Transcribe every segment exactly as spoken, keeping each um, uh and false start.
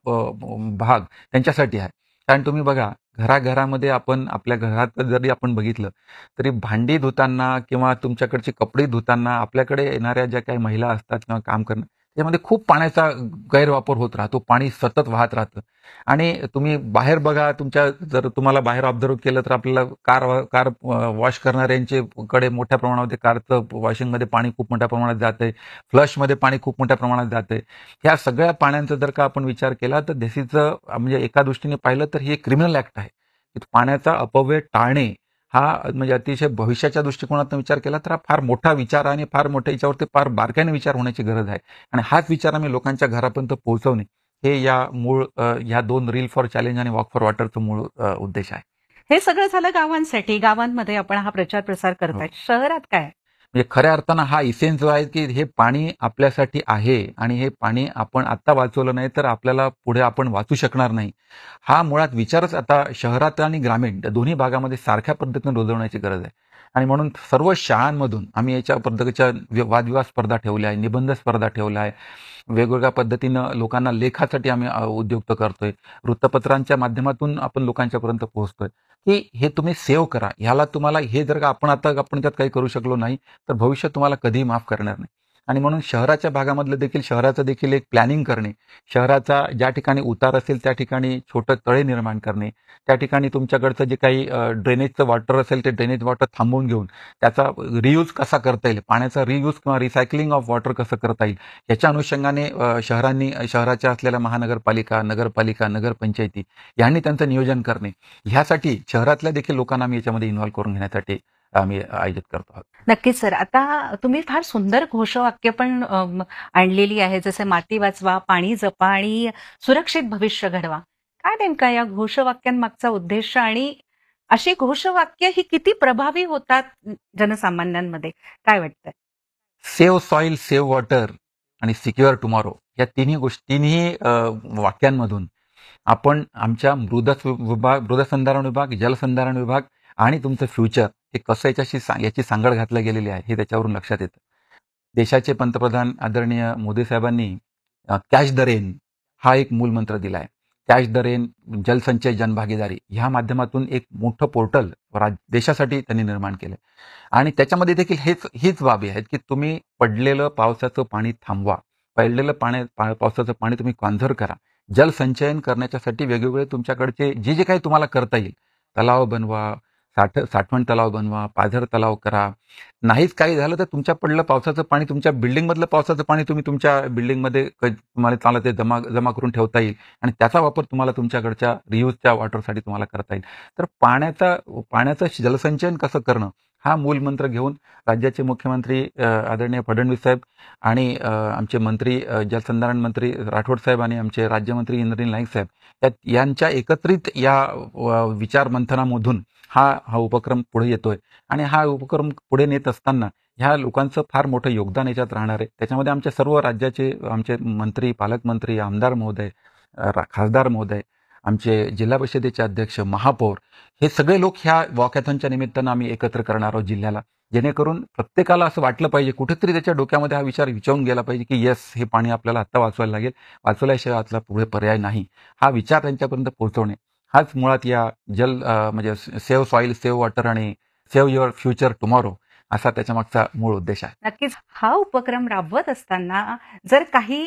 भाग त्यांच्यासाठी आहे. कारण तुम्ही बघा, घराघरामध्ये आपण आपल्या घरात जरी आपण बघितलं तरी भांडी धुताना किंवा तुमच्याकडचे कपडे धुताना आपल्याकडे येणाऱ्या ज्या काही महिला असतात किंवा काम करणं त्याच्यामध्ये खूप पाण्याचा गैरवापर होत राहतो. पाणी सतत वाहत राहतं. आणि तुम्ही बाहेर बघा, तुमच्या जर तुम्हाला बाहेर ऑब्झर्व केलं तर आपल्याला कार कार वॉश करणाऱ्यांचे कडे मोठ्या प्रमाणामध्ये कारचं वॉशिंगमध्ये पाणी खूप मोठ्या प्रमाणात जाते, फ्लशमध्ये पाणी खूप मोठ्या प्रमाणात जाते. ह्या सगळ्या पाण्याचा जर का आपण विचार केला तर दिस इज म्हणजे एका दृष्टीने पाहिलं तर ही एक क्रिमिनल ऍक्ट आहे. पाण्याचा अपव्यय टाळणे हा म्हणजे अतिशय भविष्याच्या दृष्टिकोनातून विचार केला तर हा फार मोठा विचार आणि फार मोठ्या याच्यावरती फार बारकाईने विचार होण्याची गरज आहे. आणि हाच विचार आम्ही लोकांच्या घरापर्यंत पोहोचवणे हे या मूळ ह्या दोन रील फॉर चॅलेंज आणि वॉक फॉर वॉटरचं मूळ उद्देश आहे. हे सगळं झालं गावांसाठी, गावांमध्ये आपण हा प्रचार प्रसार करताय. शहरात काय म्हणजे खऱ्या अर्थानं हा इसेन्स जो आहे की हे पाणी आपल्यासाठी आहे आणि हे पाणी आपण आता वाचवलं नाही तर आपल्याला पुढे आपण वाचू शकणार नाही. हा मुळात विचारच आता शहरात आणि ग्रामीण दोन्ही भागामध्ये सारख्या पद्धतीने रुजवण्याची गरज आहे. आणि म्हणून सर्व शाळांमधून आम्ही याच्या पद्धतीच्या वादविवाद स्पर्धा ठेवल्या आहे, निबंध स्पर्धा ठेवल्या आहे, वेगवेगळ्या पद्धतीनं लोकांना लेखासाठी आम्ही उद्युक्त करतोय, वृत्तपत्रांच्या माध्यमातून आपण लोकांच्यापर्यंत पोहोचतोय की हे तुम्ही सेव्ह करा. ह्याला तुम्हाला हे जर का आपण आता आपण त्यात काही करू शकलो नाही तर भविष्य तुम्हाला कधीही माफ करणार नाही. आणि म्हणून शहराच्या भागामधलं देखील शहराचं देखील एक प्लॅनिंग करणे, शहराचा ज्या ठिकाणी उतार असेल त्या ठिकाणी छोटं तळे निर्माण करणे, त्या ठिकाणी तुमच्याकडचं जे काही ड्रेनेजचं वॉटर असेल ते ड्रेनेज वॉटर थांबवून घेऊन त्याचा रियूज कसा करता येईल, पाण्याचा रियूज किंवा रिसायकलिंग ऑफ वॉटर कसं करता येईल याच्या अनुषंगाने शहरांनी शहराच्या असलेल्या महानगरपालिका, नगरपालिका, नगरपंचायती यांनी त्यांचं नियोजन करणे, ह्यासाठी शहरातल्या देखील लोकांना आम्ही याच्यामध्ये इन्व्हॉल्व्ह करून घेण्यासाठी आम्ही आयोजित करतो आहोत. नक्कीच सर. आता तुम्ही फार सुंदर घोषवाक्य पण आणलेली आहे, जसे माती वाचवा, पाणी जपा आणि सुरक्षित भविष्य घडवा. काय नेमका या घोषवाक्यांमागचा उद्देश आणि अशी घोषवाक्य ही किती प्रभावी होतात जनसामान्यांमध्ये, काय वाटतंय? सेव्ह सॉइल, सेव्ह वॉटर आणि सिक्युअर टुमॉरो या तिन्ही गोष्टी तिन्ही वाक्यांमधून आपण आमच्या मृदा विभाग, मृदसंधारण विभाग, जलसंधारण विभाग आणि तुमचं फ्युचर हे कसं याच्याशी याची सांगड घातली गेलेली आहे हे त्याच्यावरून लक्षात येतं. देशाचे पंतप्रधान आदरणीय मोदी साहेबांनी कॅच द रेन हा एक मूलमंत्र दिला आहे. कॅच द रेन, जलसंचय, जनभागीदारी ह्या माध्यमातून एक मोठं पोर्टल देशासाठी त्यांनी निर्माण केलं. आणि त्याच्यामध्ये देखील हेच हीच बाबी आहेत की तुम्ही पडलेलं पावसाचं पाणी थांबवा, पडलेलं पाणी पावसाचं पाणी तुम्ही कॉन्झर्व्ह करा. जलसंचयन करण्याच्यासाठी वेगवेगळे तुमच्याकडचे जे जे काही तुम्हाला करता येईल, तलाव बनवा, साठ साठवण तलाव बनवा, पाझर तलाव करा. नाहीच काही झालं तर तुमच्या पडलं पावसाचं पाणी, तुमच्या बिल्डिंगमधलं पावसाचं पाणी तुम्ही तुमच्या बिल्डिंगमध्ये तुम्हाला चांगलं ते जमा जमा करून ठेवता येईल आणि त्याचा वापर तुम्हाला तुमच्याकडच्या रियूजच्या वॉटरसाठी तुम्हाला करता येईल. तर पाण्याचा पाण्याचं जलसंचयन कसं करणं हा मूलमंत्र घेऊन राज्याचे मुख्यमंत्री आदरणीय फडणवीस साहेब आणि आमचे मंत्री जलसंधारण मंत्री राठोड साहेब आणि आमचे राज्यमंत्री इंद्रनील नाईक साहेब यांच्या एकत्रित या विचार मंथनामधून हा हा उपक्रम पुढे येतोय. आणि हा उपक्रम पुढे नेत असताना ह्या लोकांचं फार मोठं योगदान याच्यात राहणार आहे. त्याच्यामध्ये आमच्या सर्व राज्याचे आमचे मंत्री, पालकमंत्री, आमदार महोदय, खासदार महोदय, आमचे जिल्हा परिषदेचे अध्यक्ष, महापौर हे सगळे लोक ह्या वॉकॅथॉनच्या निमित्तानं आम्ही एकत्र करणार आहोत जिल्ह्याला, जेणेकरून प्रत्येकाला असं वाटलं पाहिजे, कुठेतरी त्याच्या डोक्यामध्ये हा विचार विचारून गेला पाहिजे की येस, हे पाणी आपल्याला आत्ता वाचवायला लागेल, वाचवल्याशिवाय आतला पुढे पर्याय नाही. हा विचार त्यांच्यापर्यंत पोहोचवणे हाच मुळात या जल म्हणजे सेव्ह सॉइल, सेव्ह वॉटर आणि सेव्ह युअर फ्युचर टुमॉरो असा त्याच्या मागचा मूळ उद्देश आहे. नक्कीच. हा उपक्रम राबवत असताना जर काही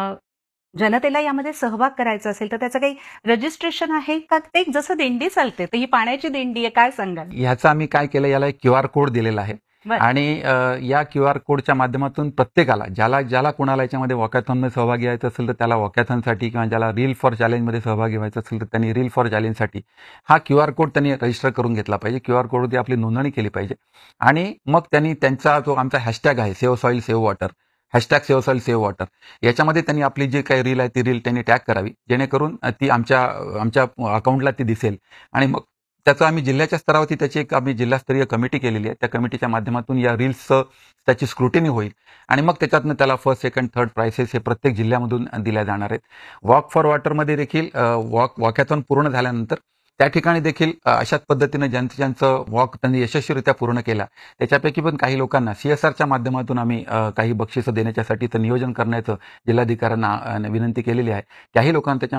जनतेला यामध्ये सहभाग करायचा असेल तर त्याचं काही रजिस्ट्रेशन आहे का? ते जसं दिंडी चालते तर ही पाण्याची दिंडी आहे, काय सांगाल? ह्याचं आम्ही काय केलं, याला एक क्यू आर कोड दिलेला आहे आणि या क्यू आर कोडच्या माध्यमातून प्रत्येकाला ज्याला ज्याला कोणाला याच्यामध्ये वॉकॅथॉनमध्ये सहभागी व्हायचं असेल तर त्याला वॉकॅथॉनसाठी किंवा ज्याला रील फॉर चॅलेंजमध्ये सहभागी व्हायचं असेल तर त्यांनी रील फॉर चॅलेंजसाठी हा क्यू आर कोड त्यांनी रजिस्टर करून घेतला पाहिजे. क्यू आर कोडवरती आपली नोंदणी केली पाहिजे आणि मग त्यांनी त्यांचा जो आमचा हॅशटॅग आहे save soil save water, hashtag save soil save water, याच्यामध्ये त्यांनी आपली जी काही रील आहे ती रील त्यांनी टॅग करावी, जेणेकरून ती आमच्या आमच्या अकाउंटला ती दिसेल. आणि मग त्याचं आम्ही जिल्ह्याच्या स्तरावरती त्याची एक आम्ही जिल्हास्तरीय कमिटी केलेली आहे. त्या कमिटीच्या माध्यमातून या रील्सचं त्याची स्क्रुटिनी होईल आणि मग त्याच्यातनं त्याला फर्स्ट, सेकंड, थर्ड प्राइसेस हे प्रत्येक जिल्ह्यामधून दिल्या जाणार आहेत. वॉक फॉर वॉटरमध्ये देखील वॉक वॉकॅथॉन पूर्ण झाल्यानंतर त्या ठिकाणी देखील अशाच पद्धतीनं ज्यांचं ज्यांचं वॉक त्यांनी यशस्वीरित्या पूर्ण केला त्याच्यापैकी पण काही लोकांना सीएसआरच्या माध्यमातून आम्ही काही बक्षिसं देण्याच्यासाठीचं नियोजन करण्याचं जिल्हाधिकाऱ्यांना विनंती केलेली आहे. त्याही लोकांना त्याच्या